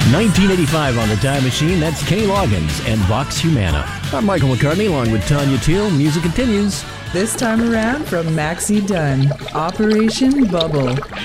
1985 on the Time Machine, that's Kenny Loggins and Vox Humana. I'm Michael McCartney along with Tanya Teal. Music continues. This time around from Maxie Dunn, Operation Bubble.